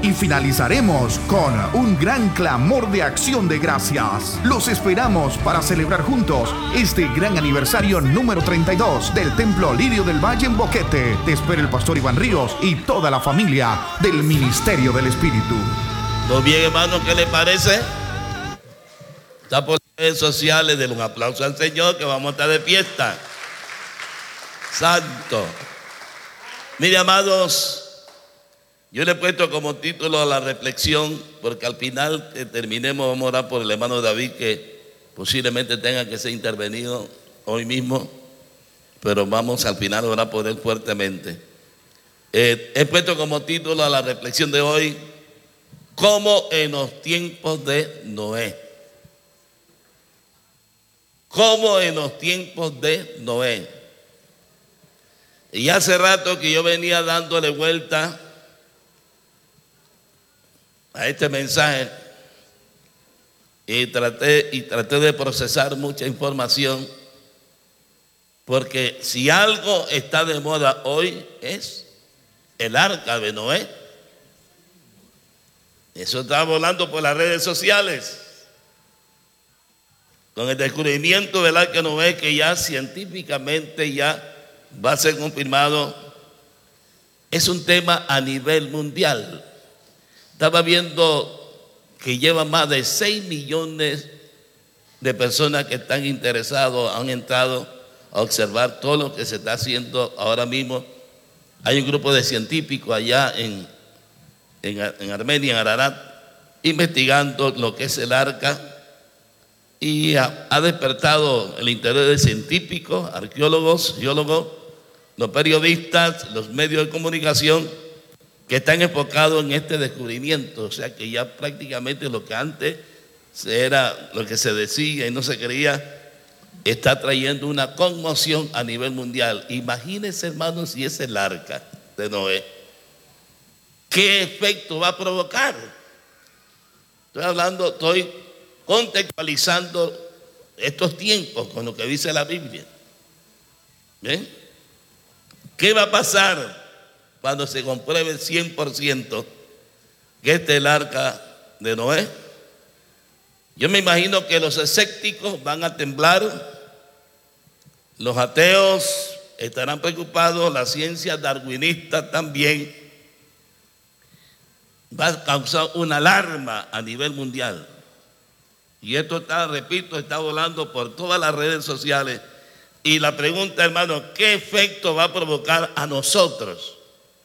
y finalizaremos con un gran clamor de acción de gracias. Los esperamos para celebrar juntos este gran aniversario número 32 del Templo Lirio del Valle en Boquete. Te espera el pastor Iván Ríos y toda la familia del Ministerio del Espíritu. Muy bien, hermano, ¿qué le parece? Está por las redes sociales, denle un aplauso al Señor, que vamos a estar de fiesta. Santo. Mire, amados, yo le he puesto como título a la reflexión, porque al final que terminemos vamos a orar por el hermano David, que posiblemente tenga que ser intervenido hoy mismo, pero vamos al final a orar por él fuertemente. He puesto como título a la reflexión de hoy: como en los tiempos de Noé. Como en los tiempos de Noé. Y hace rato que yo venía dándole vuelta a este mensaje y traté de procesar mucha información, porque si algo está de moda hoy es el arca de Noé. Eso está volando por las redes sociales, con el descubrimiento del arca de Noé, que ya científicamente ya va a ser confirmado. Es un tema a nivel mundial. Estaba viendo que lleva más de 6 millones de personas que están interesados, han entrado a observar todo lo que se está haciendo ahora mismo. Hay un grupo de científicos allá en Armenia, en Ararat, investigando lo que es el arca, y ha despertado el interés de científicos, arqueólogos, geólogos, los periodistas, los medios de comunicación, que están enfocados en este descubrimiento. O sea que ya prácticamente lo que antes era lo que se decía y no se creía, está trayendo una conmoción a nivel mundial. Imagínense, hermanos, si es el arca de Noé, ¿qué efecto va a provocar? Estoy contextualizando estos tiempos con lo que dice la Biblia. ¿Ven? ¿Qué va a pasar cuando se compruebe el 100% que este es el arca de Noé? Yo me imagino que los escépticos van a temblar, los ateos estarán preocupados, la ciencia darwinista también. Va a causar una alarma a nivel mundial. Y esto está, repito, está volando por todas las redes sociales. Y la pregunta, hermano, ¿qué efecto va a provocar a nosotros?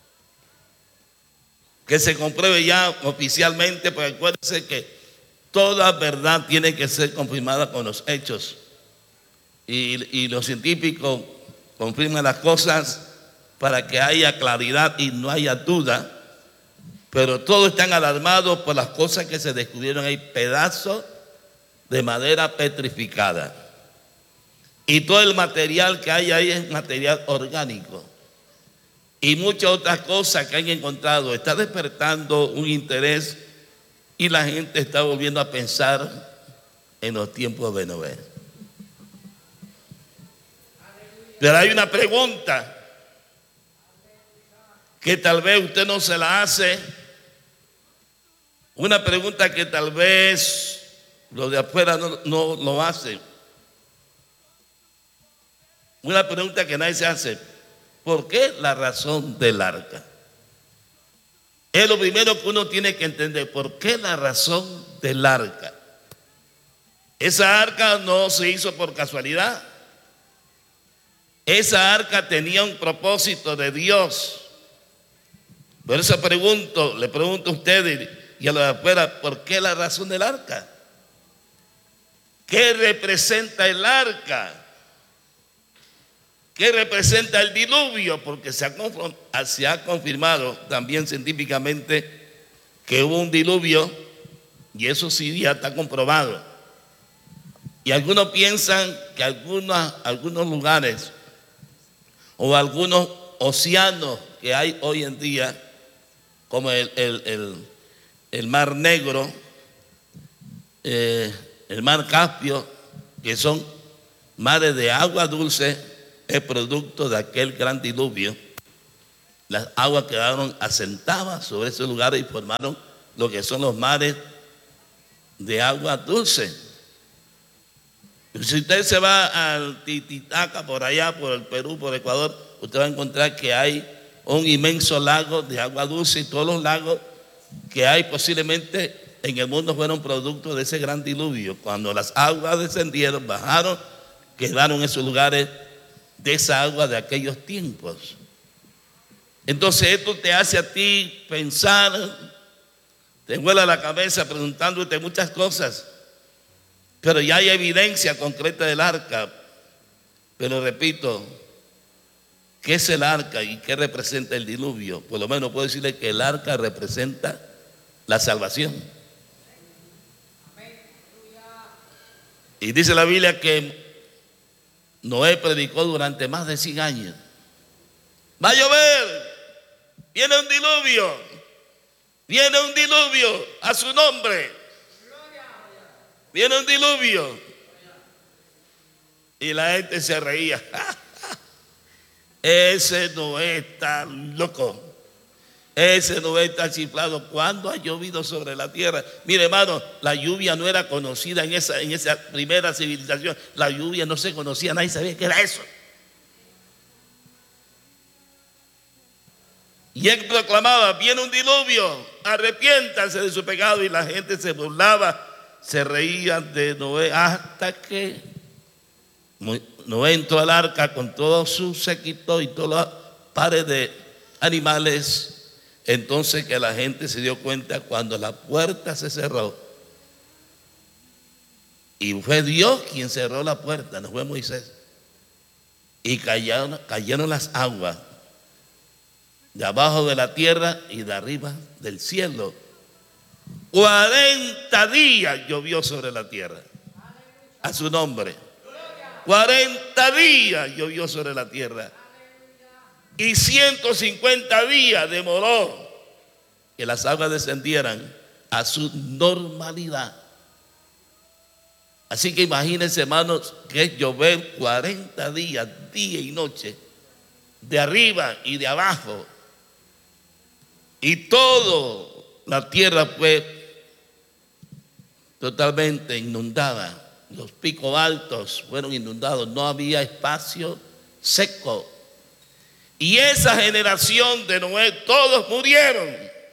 Que se compruebe ya oficialmente, porque acuérdense que toda verdad tiene que ser confirmada con los hechos. Y los científicos confirman las cosas para que haya claridad y no haya duda. Pero todos están alarmados por las cosas que se descubrieron. Hay pedazos de madera petrificada. Y todo el material que hay ahí es material orgánico. Y muchas otras cosas que han encontrado. Está despertando un interés y la gente está volviendo a pensar en los tiempos de Noé. Pero hay una pregunta que tal vez usted no se la hace. Una pregunta que tal vez los de afuera no lo hacen. Una pregunta que nadie se hace: ¿por qué la razón del arca? Es lo primero que uno tiene que entender. ¿Por qué la razón del arca? Esa arca no se hizo por casualidad. Esa arca tenía un propósito de Dios. Por eso le pregunto a ustedes y a los de afuera: ¿por qué la razón del arca? ¿Qué representa el arca? ¿Qué representa el diluvio? Porque se ha confirmado también científicamente que hubo un diluvio, y eso sí ya está comprobado. Y algunos piensan que algunos lugares o algunos océanos que hay hoy en día, como el Mar Negro, el Mar Caspio, que son mares de agua dulce, es producto de aquel gran diluvio. las aguas quedaron asentadas sobre esos lugares y formaron lo que son los mares de agua dulce. Si usted se va al Titicaca, por allá, por el Perú, por Ecuador, usted va a encontrar que hay un inmenso lago de agua dulce, y todos los lagos que hay posiblemente en el mundo fueron producto de ese gran diluvio. Cuando las aguas descendieron, bajaron, quedaron esos lugares de esa agua de aquellos tiempos. Entonces esto te hace a ti pensar, te vuela la cabeza preguntándote muchas cosas, pero ya hay evidencia concreta del arca. Pero repito, ¿qué es el arca y qué representa el diluvio? Por lo menos puedo decirle que el arca representa la salvación. Y dice la Biblia que Noé predicó durante más de 100 años. Va a llover, viene un diluvio a su nombre. Viene un diluvio. Y la gente se reía. Ese Noé está loco. Ese Noé está chiflado. ¿Cuándo ha llovido sobre la tierra? Mire, hermano, la lluvia no era conocida en esa primera civilización. La lluvia no se conocía, nadie sabía qué era eso. Y él proclamaba: viene un diluvio, arrepiéntanse de su pecado. Y la gente se burlaba, se reía de Noé, hasta que Noé entró al arca con todo su séquito y todos los pares de animales. Entonces que la gente se dio cuenta cuando la puerta se cerró. Y fue Dios quien cerró la puerta, no fue Moisés. Y cayeron las aguas de abajo de la tierra y de arriba del cielo. 40 días llovió sobre la tierra. A su nombre. 40 días llovió sobre la tierra. Y 150 días demoró que las aguas descendieran a su normalidad. Así que imagínense, hermanos, que es llover 40 días, día y noche, de arriba y de abajo. Y toda la tierra fue totalmente inundada. Los picos altos fueron inundados. No había espacio seco. Y esa generación de Noé, todos murieron.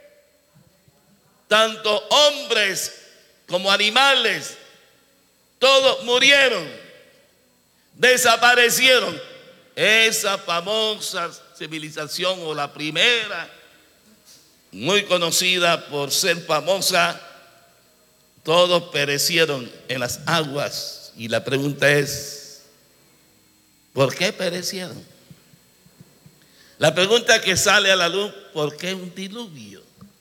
Tanto hombres como animales, todos murieron. Desaparecieron. Esa famosa civilización, o la primera, muy conocida por ser famosa, todos perecieron en las aguas. Y la pregunta es, ¿por qué perecieron? La pregunta que sale a la luz: ¿por qué un diluvio?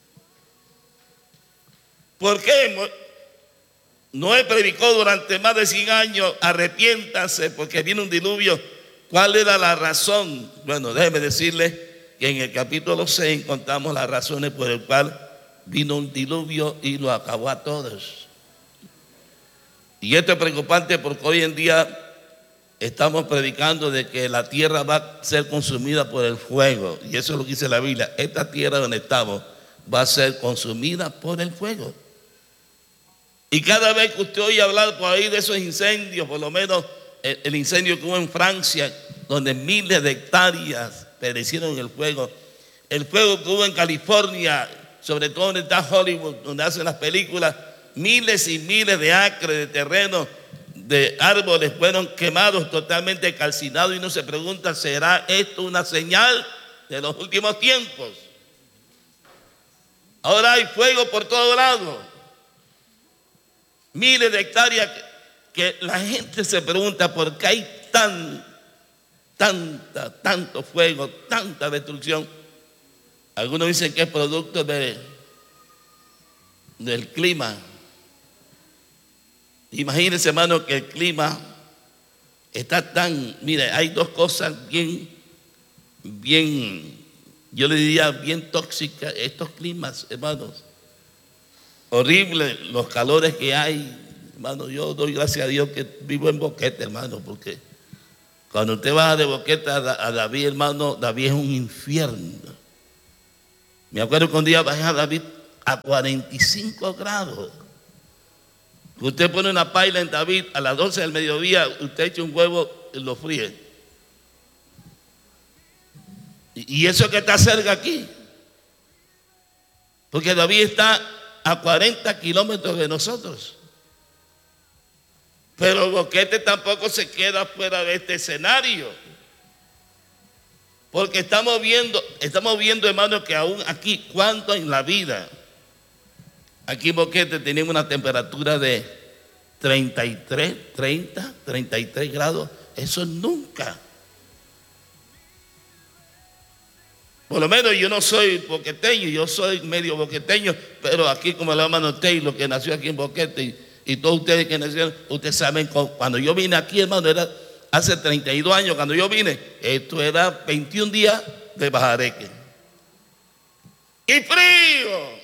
¿Por qué Noé predicó durante más de 100 años, arrepiéntanse porque viene un diluvio? ¿Cuál era la razón? Bueno, déjeme decirle que en el capítulo 6 encontramos las razones por las cuales vino un diluvio y lo acabó a todos. Y esto es preocupante porque hoy en día estamos predicando de que la tierra va a ser consumida por el fuego. Y eso es lo que dice la Biblia. Esta tierra donde estamos va a ser consumida por el fuego. Y cada vez que usted oye hablar por ahí de esos incendios, por lo menos el incendio que hubo en Francia, donde miles de hectáreas perecieron en el fuego que hubo en California, sobre todo donde está Hollywood, donde hacen las películas, miles y miles de acres de terreno, de árboles fueron quemados, totalmente calcinados. Y uno se pregunta, ¿será esto una señal de los últimos tiempos? Ahora hay fuego por todo lado, miles de hectáreas, que la gente se pregunta por qué hay tanto fuego, tanta destrucción. Algunos dicen que es producto del clima. Imagínense, hermano, que el clima está mire, hay dos cosas bien, yo le diría bien tóxicas, estos climas, hermanos. Horrible los calores que hay, hermano. Yo doy gracias a Dios que vivo en Boquete, hermano, porque cuando usted baja de Boquete a David, hermano, David es un infierno. Me acuerdo que un día bajé a David a 45 grados. Usted pone una paila en David a las 12 del mediodía, usted echa un huevo y lo fríe. Y eso que está cerca aquí. Porque David está a 40 kilómetros de nosotros. Pero Boquete tampoco se queda fuera de este escenario. Porque estamos viendo, hermanos, que aún aquí, ¿cuánto en la vida? Aquí en Boquete teníamos una temperatura de 33 grados. Eso nunca. Por lo menos yo no soy boqueteño, yo soy medio boqueteño, pero aquí como el hermano Taylor, que nació aquí en Boquete, y todos ustedes que nacieron, ustedes saben, cuando yo vine aquí, hermano, era hace 32 años, cuando yo vine, esto era 21 días de bajareque. ¡Y frío!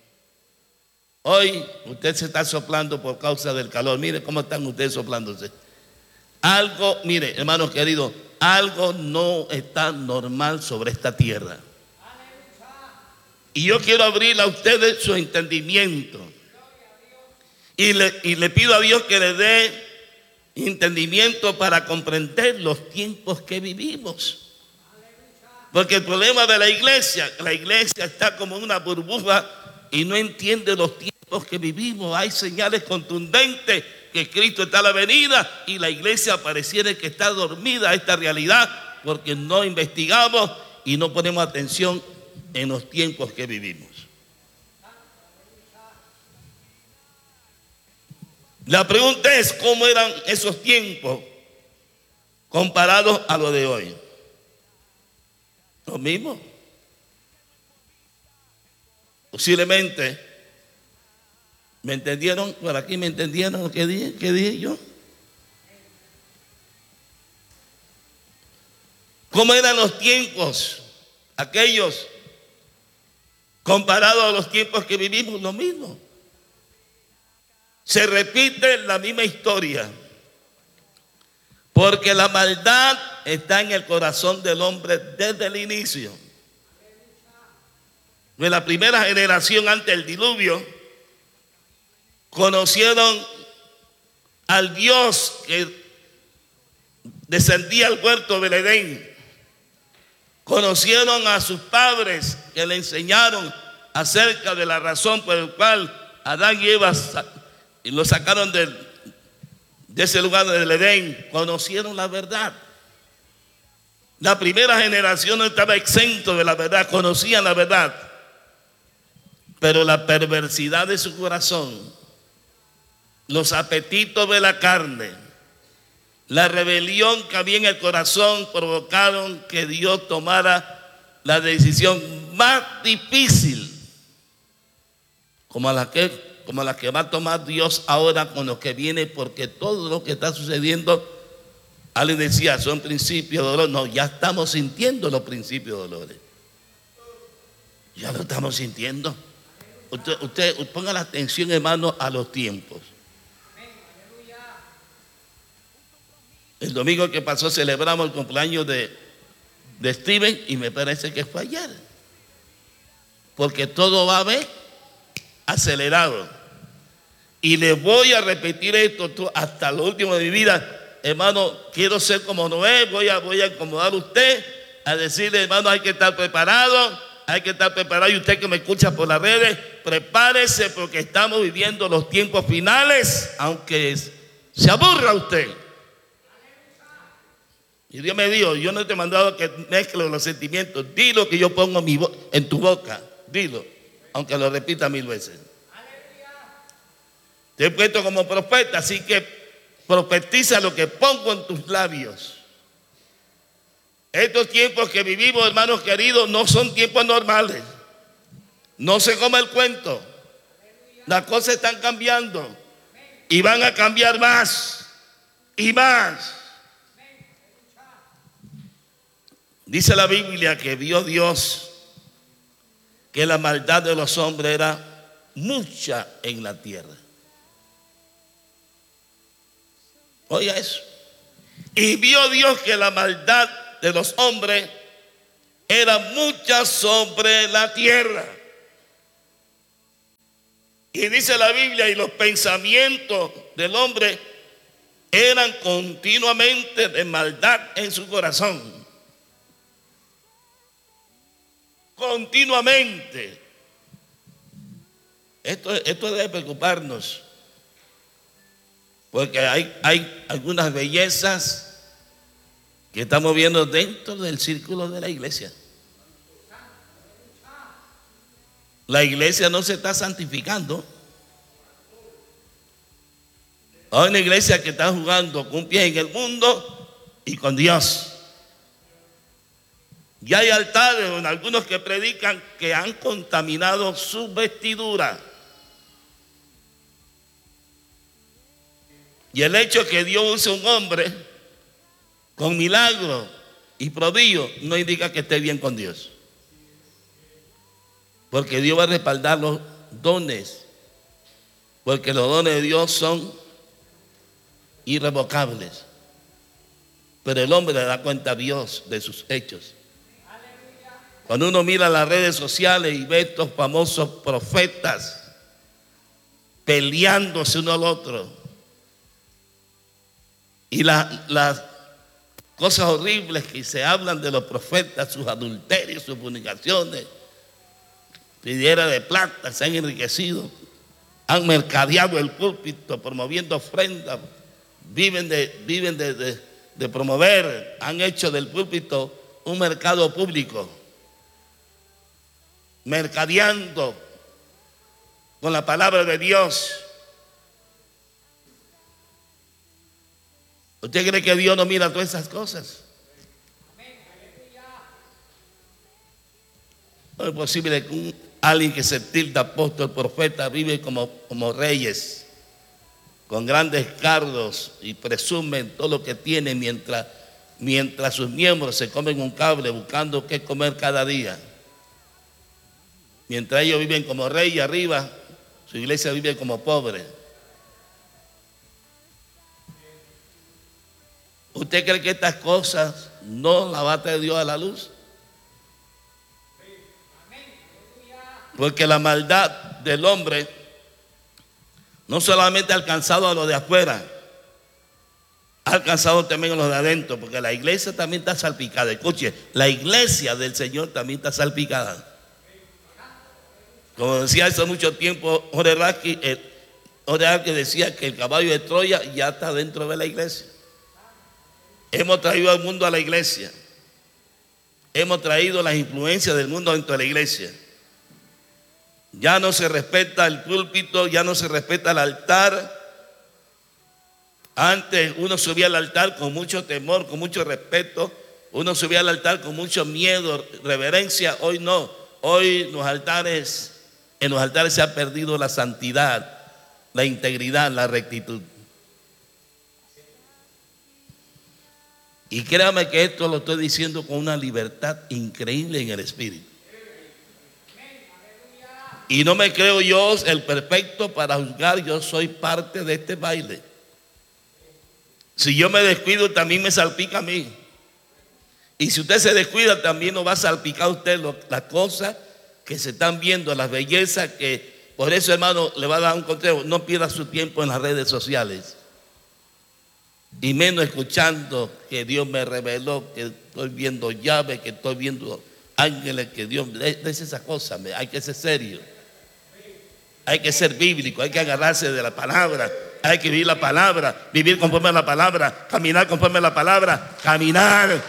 Hoy usted se está soplando por causa del calor. Mire cómo están ustedes soplándose. Algo, mire, hermanos queridos, algo no está normal sobre esta tierra. Y yo quiero abrir a ustedes su entendimiento. Y le pido a Dios que le dé entendimiento para comprender los tiempos que vivimos. Porque el problema de la iglesia está como una burbuja y no entiende los tiempos que vivimos. Hay señales contundentes que Cristo está a la venida y la iglesia pareciera que está dormida a esta realidad porque no investigamos y no ponemos atención en los tiempos que vivimos. La pregunta es, ¿cómo eran esos tiempos comparados a lo de hoy? Lo mismo. Posiblemente, ¿me entendieron? Por aquí me entendieron lo que dije yo. ¿Cómo eran los tiempos aquellos comparados a los tiempos que vivimos? Lo mismo. Se repite la misma historia, porque la maldad está en el corazón del hombre desde el inicio. De la primera generación antes del diluvio, conocieron al Dios que descendía al huerto del Edén. Conocieron a sus padres que le enseñaron acerca de la razón por la cual Adán y Eva lo sacaron de ese lugar del Edén. Conocieron la verdad. La primera generación no estaba exento de la verdad, conocían la verdad. Pero la perversidad de su corazón, los apetitos de la carne, la rebelión que había en el corazón provocaron que Dios tomara la decisión más difícil, como la que va a tomar Dios ahora con lo que viene, porque todo lo que está sucediendo, alguien decía, son principios de dolor. No, ya estamos sintiendo los principios de dolores. Ya lo estamos sintiendo. Usted ponga la atención, hermano, a los tiempos. El domingo que pasó celebramos el cumpleaños de Steven y me parece que fue ayer. Porque todo va a ver acelerado. Y les voy a repetir esto hasta lo último de mi vida. Hermano, quiero ser como Noé, voy a acomodar a usted, a decirle, hermano, hay que estar preparado. Hay que estar preparado. Y usted que me escucha por las redes, prepárese porque estamos viviendo los tiempos finales, aunque se aburra usted. Y Dios me dijo, yo no te he mandado que mezcles los sentimientos. Dilo que yo pongo en tu boca. Dilo, aunque lo repita 1000 veces. Te he puesto como profeta, así que profetiza lo que pongo en tus labios. Estos tiempos que vivimos, hermanos queridos, no son tiempos normales. No se coma el cuento. Las cosas están cambiando y van a cambiar más y más. Dice la Biblia que vio Dios que la maldad de los hombres era mucha en la tierra. Oiga eso. Y vio Dios que la maldad de los hombres eran muchas sobre la tierra. Y dice la Biblia, y los pensamientos del hombre eran continuamente de maldad en su corazón. Continuamente. Esto debe preocuparnos, porque hay algunas bellezas que estamos viendo dentro del círculo de la iglesia. La iglesia no se está santificando. Hay una iglesia que está jugando con un pie en el mundo y con Dios. Y hay altares en algunos que predican que han contaminado su vestidura. Y el hecho de que Dios use un hombre con milagros y prodigios no indica que esté bien con Dios. Porque Dios va a respaldar los dones. Porque los dones de Dios son irrevocables. Pero el hombre le da cuenta a Dios de sus hechos. Cuando uno mira las redes sociales y ve estos famosos profetas peleándose uno al otro, y las cosas horribles que se hablan de los profetas, sus adulterios, sus fornicaciones, piedra de plata, se han enriquecido, han mercadeado el púlpito promoviendo ofrendas, viven de promover, han hecho del púlpito un mercado público, mercadeando con la palabra de Dios. ¿Usted cree que Dios no mira todas esas cosas? No es posible que alguien que se tilda apóstol, profeta, vive como reyes, con grandes cargos y presumen todo lo que tienen mientras sus miembros se comen un cable buscando qué comer cada día. Mientras ellos viven como reyes arriba, su iglesia vive como pobre. ¿Usted cree que estas cosas no las va a traer Dios a la luz? Porque la maldad del hombre no solamente ha alcanzado a los de afuera, ha alcanzado también a los de adentro, porque la iglesia también está salpicada. Escuche, la iglesia del Señor también está salpicada. Como decía hace mucho tiempo Jorge Rasky decía que el caballo de Troya ya está dentro de la iglesia. Hemos traído al mundo a la iglesia. Hemos traído las influencias del mundo dentro de la iglesia. Ya no se respeta el púlpito, ya no se respeta el altar. Antes uno subía al altar con mucho temor, con mucho respeto. Uno subía al altar con mucho miedo, reverencia. Hoy no. Hoy en los altares se ha perdido la santidad, la integridad, la rectitud. Y créame que esto lo estoy diciendo con una libertad increíble en el espíritu. Y no me creo yo el perfecto para juzgar, yo soy parte de este baile. Si yo me descuido, también me salpica a mí. Y si usted se descuida, también nos va a salpicar a usted las cosas que se están viendo, las bellezas que... Por eso, hermano, le va a dar un consejo: no pierda su tiempo en las redes sociales. Y menos escuchando que Dios me reveló, que estoy viendo llaves, que estoy viendo ángeles, que Dios... Es esa cosa, hay que ser serio. Hay que ser bíblico, hay que agarrarse de la palabra, hay que vivir la palabra, vivir conforme a la palabra, caminar conforme a la palabra, caminar.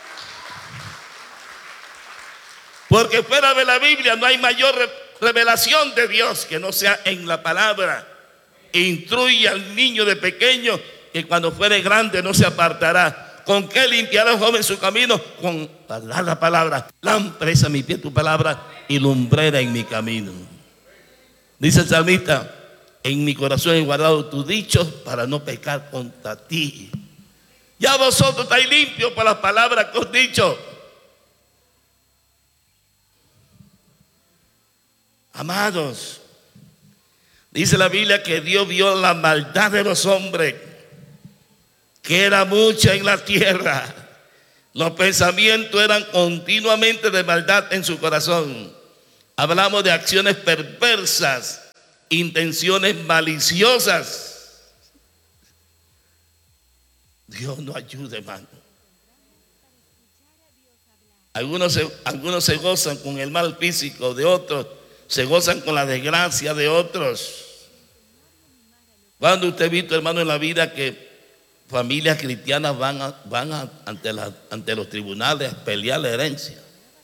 Porque fuera de la Biblia no hay mayor revelación de Dios que no sea en la palabra. Instruye al niño de pequeño, que cuando fuere grande no se apartará. ¿Con qué limpiará el joven su camino? Con hablar la palabra. Lámpara es a mi pie tu palabra y lumbrera en mi camino. Dice el salmista: en mi corazón he guardado tus dichos para no pecar contra ti. Ya vosotros estáis limpios por las palabras que os he dicho. Amados, dice la Biblia que Dios vio la maldad de los hombres, que era mucha en la tierra. Los pensamientos eran continuamente de maldad en su corazón. Hablamos de acciones perversas, intenciones maliciosas. Dios nos ayude, hermano. Algunos se gozan con el mal físico de otros, se gozan con la desgracia de otros. ¿Cuándo usted ha visto, hermano, en la vida que familias cristianas van ante los tribunales a pelear la herencia?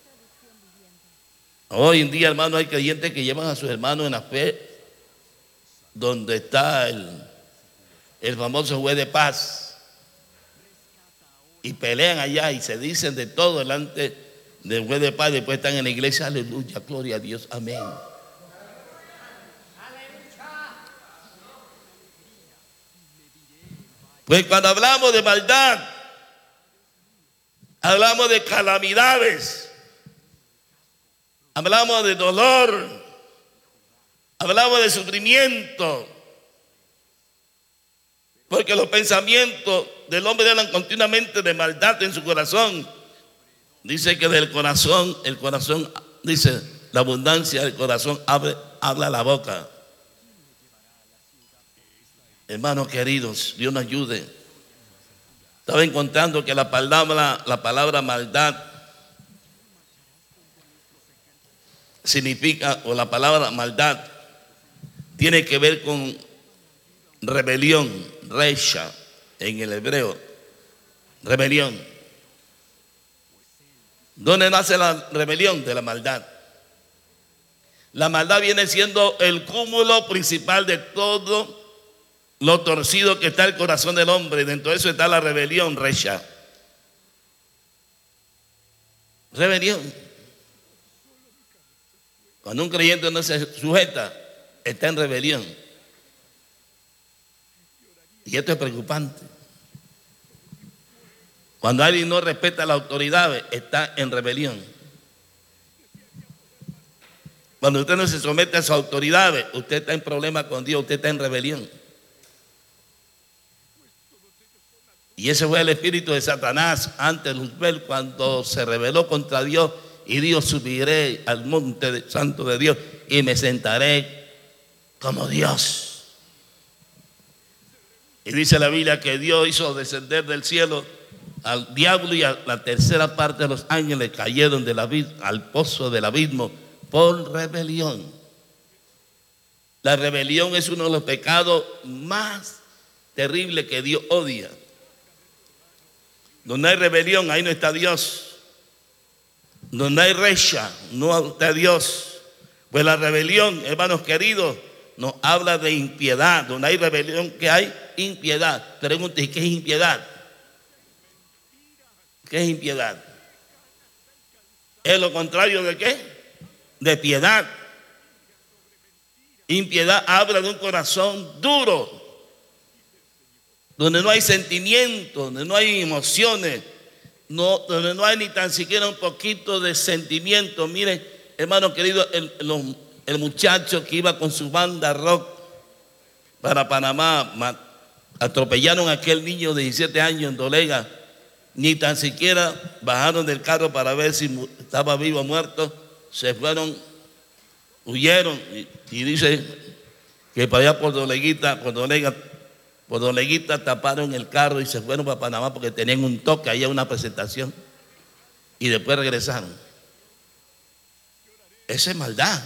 Hoy en día, hermano, hay creyentes que llevan a sus hermanos en la fe donde está el famoso juez de paz, y pelean allá y se dicen de todo delante del juez de paz. Después están en la iglesia, aleluya, gloria a Dios, amén. Pues cuando hablamos de maldad, hablamos de calamidades, hablamos de dolor, hablamos de sufrimiento, porque los pensamientos del hombre eran continuamente de maldad en su corazón. Dice que del corazón, el corazón, dice, la abundancia del corazón habla la boca. Hermanos queridos, Dios nos ayude. Estaba encontrando que la palabra maldad significa, o la palabra maldad tiene que ver con rebelión, resha en el hebreo, rebelión. ¿Dónde nace la rebelión? De la maldad. La maldad viene siendo el cúmulo principal de todo lo torcido que está el corazón del hombre. Dentro de eso está la rebelión, resha. Rebelión. Cuando un creyente no se sujeta, está en rebelión. Y esto es preocupante. Cuando alguien no respeta las autoridades, está en rebelión. Cuando usted no se somete a sus autoridades, usted está en problema con Dios, usted está en rebelión. Y ese fue el espíritu de Satanás ante Luzbel cuando se rebeló contra Dios y dijo: subiré al monte santo de Dios y me sentaré como Dios. Y dice la Biblia que Dios hizo descender del cielo al diablo, y a la tercera parte de los ángeles cayeron al pozo del abismo por rebelión. La rebelión es uno de los pecados más terribles que Dios odia. Donde hay rebelión, ahí no está Dios. Donde hay resha, no está Dios. Pues la rebelión, hermanos queridos, nos habla de impiedad. Donde hay rebelión, ¿qué hay? Impiedad. Pregunte, ¿qué es impiedad? ¿Qué es impiedad? ¿Es lo contrario de qué? De piedad. Impiedad habla de un corazón duro, donde no hay sentimientos, donde no hay emociones, donde no hay ni tan siquiera un poquito de sentimiento. Miren, hermano querido, el muchacho que iba con su banda rock para Panamá, atropellaron a aquel niño de 17 años en Dolega. Ni tan siquiera bajaron del carro para ver si estaba vivo o muerto. Se fueron, huyeron, y dice que para allá por Doleguita taparon el carro y se fueron para Panamá porque tenían un toque, ahí una presentación, y después regresaron. Esa es maldad,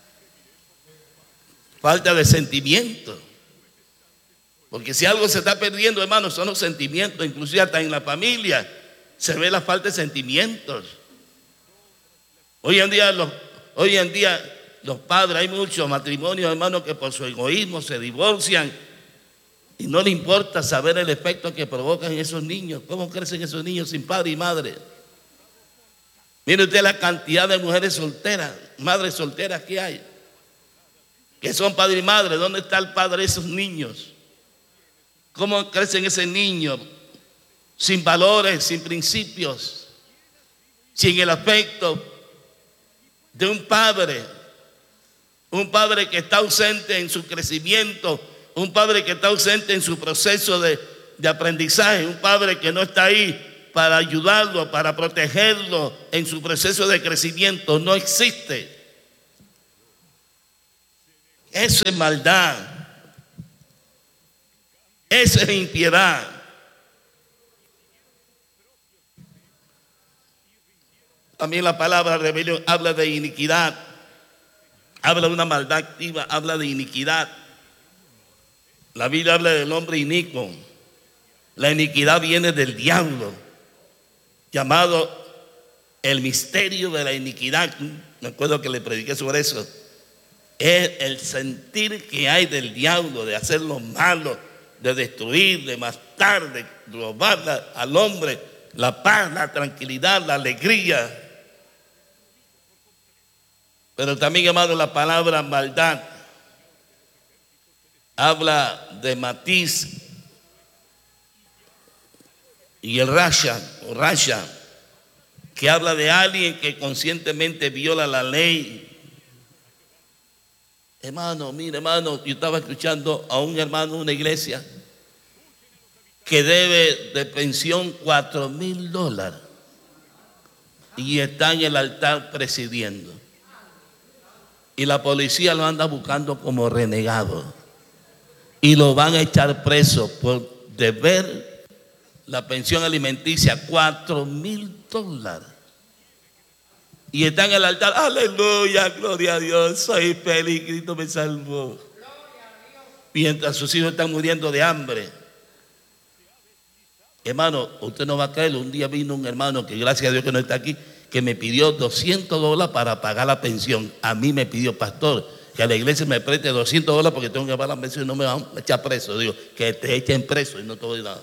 falta de sentimiento. Porque si algo se está perdiendo, hermanos, son los sentimientos. Inclusive hasta en la familia se ve la falta de sentimientos. Hoy en día los padres, hay muchos matrimonios, hermanos, que por su egoísmo se divorcian y no le importa saber el efecto que provocan esos niños. ¿Cómo crecen esos niños sin padre y madre? Mire usted la cantidad de mujeres solteras, madres solteras que hay, que son padre y madre. ¿Dónde está el padre de esos niños? ¿Cómo crecen ese niño? Sin valores, sin principios, sin el afecto de un padre que está ausente en su crecimiento, un padre que está ausente en su proceso de aprendizaje, un padre que no está ahí para ayudarlo, para protegerlo en su proceso de crecimiento. No existe. Eso es maldad. Eso es impiedad. También la palabra rebelión habla de iniquidad, habla de una maldad activa, habla de iniquidad. La Biblia habla del hombre inicuo. La iniquidad viene del diablo, llamado el misterio de la iniquidad. Me acuerdo que le prediqué sobre eso. Es el sentir que hay del diablo, de hacer lo malo, de destruir, de matar, de robar al hombre la paz, la tranquilidad, la alegría. Pero también, hermano, la palabra maldad habla de matiz y el rasha, que habla de alguien que conscientemente viola la ley. Hermano, mire, hermano, yo estaba escuchando a un hermano de una iglesia que debe de pensión $4,000 y está en el altar presidiendo. Y la policía lo anda buscando como renegado. Y lo van a echar preso por deber la pensión alimenticia, $4,000. Y está en el altar, aleluya, gloria a Dios, soy feliz, Cristo me salvó. Mientras sus hijos están muriendo de hambre. Hermano, usted no va a creerlo. Un día vino un hermano que gracias a Dios que no está aquí, que me pidió $200 para pagar la pensión. A mí me pidió, pastor, que a la iglesia me preste $200 porque tengo que pagar la pensión y no me van a echar preso. Digo, que te echen preso y no te doy nada.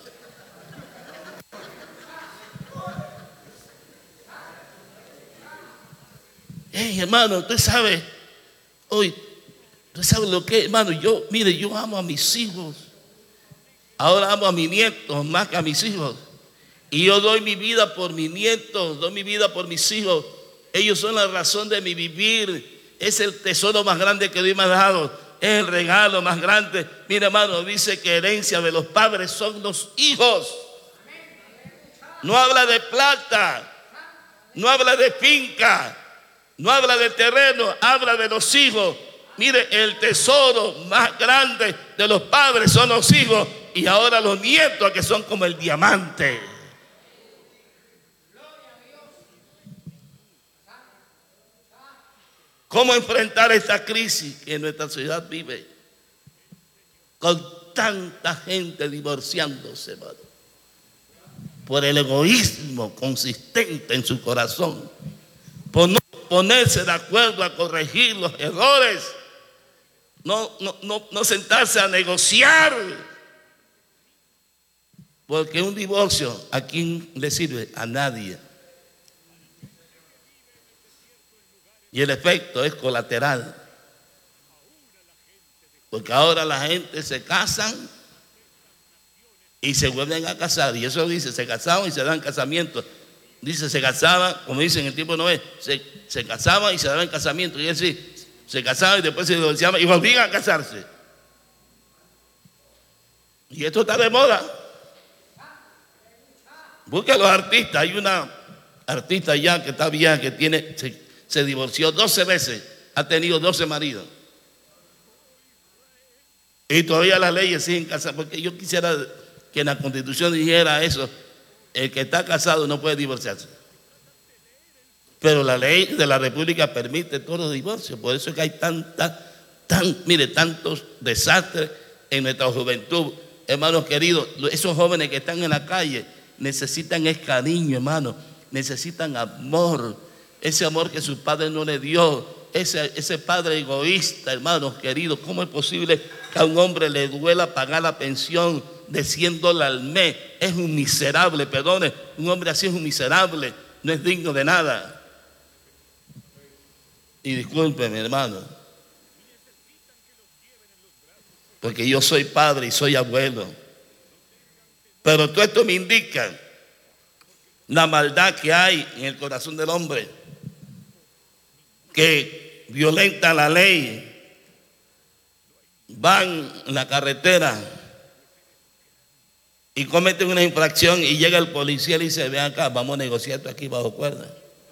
Hey, hermano, usted sabe, hoy, usted sabe lo que, hermano, yo amo a mis hijos. Ahora amo a mis nietos más que a mis hijos. Y yo doy mi vida por mis nietos, doy mi vida por mis hijos. Ellos son la razón de mi vivir. Es el tesoro más grande que Dios me ha dado. Es el regalo más grande. Mira, hermano, dice que herencia de los padres son los hijos. No habla de plata, no habla de finca, no habla de terreno, habla de los hijos. Mire, el tesoro más grande de los padres son los hijos. Y ahora los nietos, que son como el diamante. ¿Cómo enfrentar esta crisis que nuestra sociedad vive? Con tanta gente divorciándose, hermano, por el egoísmo consistente en su corazón, por no ponerse de acuerdo a corregir los errores, no sentarse a negociar. Porque un divorcio, ¿a quién le sirve? A nadie. Y el efecto es colateral. Porque ahora la gente se casan y se vuelven a casar. Y eso dice, se casaban y se dan casamiento. Dice, se casaban, como dice en el tiempo de Noé, se casaban y se daban casamiento. Y es decir, se casaban y después se divorciaban y volvían a casarse. Y esto está de moda. Busca a los artistas. Hay una artista ya que está vieja que se divorció 12 veces. Ha tenido 12 maridos. Y todavía las leyes siguen casadas. Porque yo quisiera que en la Constitución dijera eso. El que está casado no puede divorciarse. Pero la ley de la República permite todos los divorcios. Por eso es que hay tantos desastres en nuestra juventud. Hermanos queridos, esos jóvenes que están en la calle necesitan cariño, hermano. Necesitan amor. Ese amor que su padre no le dio. Ese padre egoísta, hermanos queridos. ¿Cómo es posible que a un hombre le duela pagar la pensión de $100 al mes? Es un miserable, perdone. Un hombre así es un miserable. No es digno de nada. Y discúlpeme, hermano, porque yo soy padre y soy abuelo. Pero todo esto me indica la maldad que hay en el corazón del hombre, que violenta la ley, van en la carretera y cometen una infracción y llega el policía y le dice, ven acá, vamos a negociar esto aquí bajo cuerda.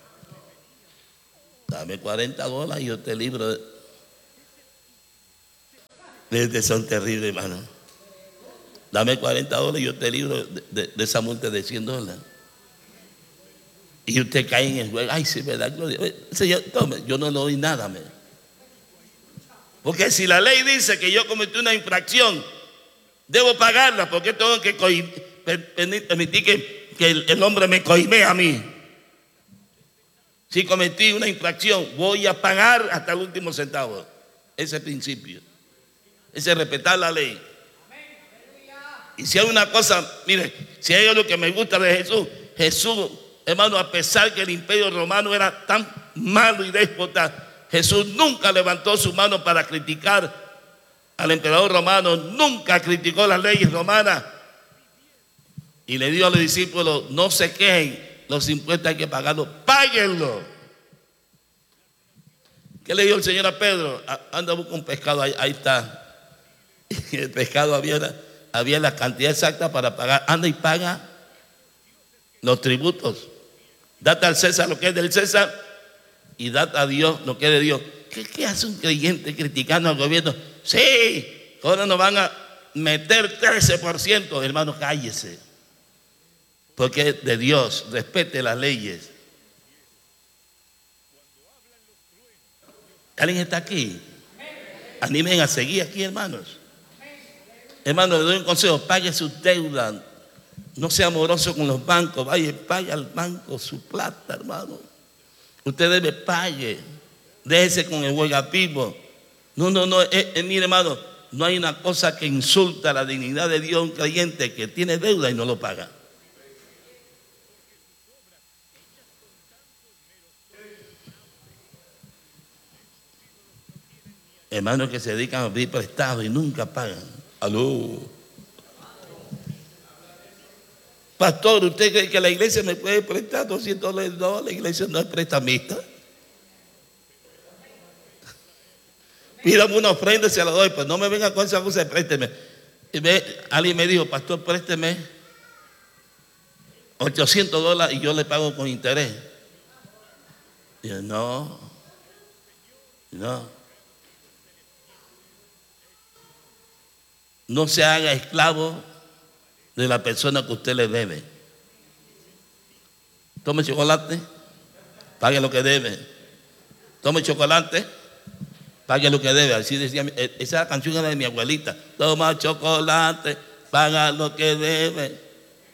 Dame $40 y yo te libro. Son terribles, hermano. Dame $40 y yo te libro de esa multa de $100. Y usted cae en el juego. Ay, sí, ¿verdad? Señor, tome, yo no le doy nada. Porque si la ley dice que yo cometí una infracción, debo pagarla, porque tengo que permitir que el hombre me cohime a mí. Si cometí una infracción, voy a pagar hasta el último centavo. Ese principio. Ese es respetar la ley. Y si hay una cosa, mire, si hay algo que me gusta de Jesús, hermano, a pesar que el imperio romano era tan malo y déspota, Jesús nunca levantó su mano para criticar al emperador romano, nunca criticó las leyes romanas. Y le dijo a los discípulos, no se quejen, los impuestos hay que pagarlos, páguenlo. ¿Qué le dijo el Señor a Pedro? Anda, busca un pescado, ahí está. El pescado había la cantidad exacta para pagar. Anda y paga los tributos. Date al César lo que es del César y date a Dios lo que es de Dios. ¿Qué hace un creyente criticando al gobierno? Sí, ahora nos van a meter 13%. Hermano, cállese. Porque es de Dios, respete las leyes. ¿Alguien está aquí? Animen a seguir aquí, hermanos. Hermano, le doy un consejo, pague sus deudas. No sea amoroso con los bancos. Vaya, pague al banco su plata, hermano. Usted debe pague. Déjese con el juegapipo. No. Mire, hermano, no hay una cosa que insulta la dignidad de Dios, un creyente que tiene deuda y no lo paga. Hermanos que se dedican a pedir prestado y nunca pagan. Aló. Pastor, ¿usted cree que la iglesia me puede prestar $200? No, la iglesia no es prestamista. Pídame una ofrenda y se la doy, pues no me venga con esa cosa, présteme. Alguien me dijo, pastor, présteme $800 y yo le pago con interés. Y yo, no. No se haga esclavo de la persona que usted le debe. Tome chocolate, pague lo que debe. Tome chocolate, pague lo que debe. Así decía, esa canción era de mi abuelita. Toma chocolate, paga lo que debe.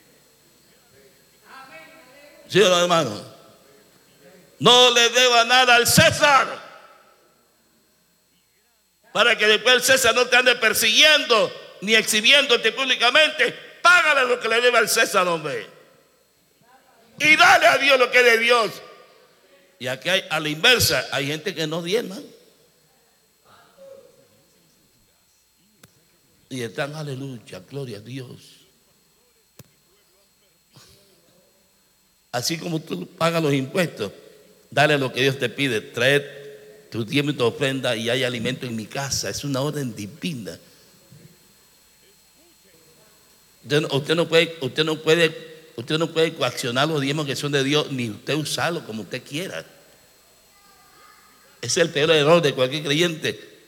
¿Sí o no, hermano? No le deba nada al César, para que después el César no te ande persiguiendo ni exhibiéndote públicamente. Págale lo que le debe al César, hombre, y dale a Dios lo que es de Dios. Y aquí hay, a la inversa, hay gente que no diezma y están, aleluya, gloria a Dios. Así como tú pagas los impuestos, dale lo que Dios te pide. Trae tu diezmo y tu ofrenda y hay alimento en mi casa. Es una orden divina. Usted no puede coaccionar los diezmos que son de Dios, ni usted usarlo como usted quiera. Ese es el peor error de cualquier creyente.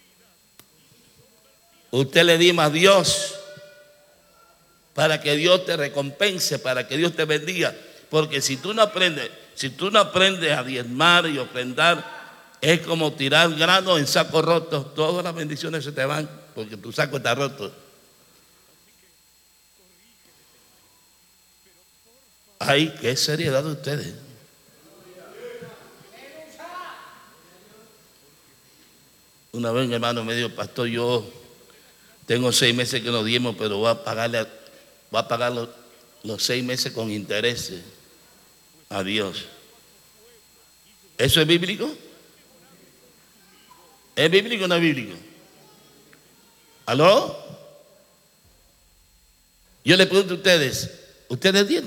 Usted le diezma a Dios para que Dios te recompense, para que Dios te bendiga. Porque si tú no aprendes a diezmar y ofrendar, es como tirar grano en saco roto. Todas las bendiciones se te van porque tu saco está roto. Ay, qué seriedad de ustedes. Una vez mi hermano me dijo, pastor, yo tengo 6 meses que no diezmo, pero voy a pagar los 6 meses con intereses a Dios. ¿Eso es bíblico? ¿Es bíblico o no es bíblico? ¿Aló? Yo le pregunto a ustedes, ¿ustedes diezman?